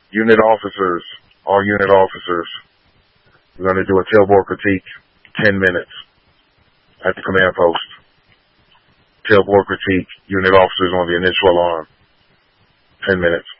Unit officers, all unit officers, we're going to do a tailboard critique, 10 minutes at the command post. Tailboard critique, unit officers on the initial alarm, 10 minutes.